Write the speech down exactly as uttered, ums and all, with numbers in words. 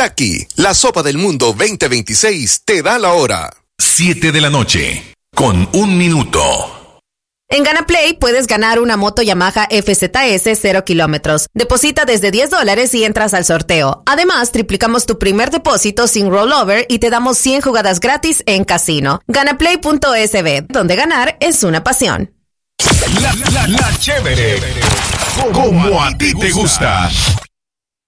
Lucky, la sopa del mundo veinte veintiséis te da la hora. Siete de la noche, con un minuto. En GanaPlay puedes ganar una moto Yamaha F Z S cero kilómetros. Deposita desde diez dólares y entras al sorteo. Además, triplicamos tu primer depósito sin rollover y te damos cien jugadas gratis en casino. Ganaplay punto es be, donde ganar es una pasión. La, la, la chévere, como a ti te gusta.